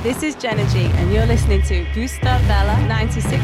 This is Jenna G, and you're listening to Gusta Bella 96.3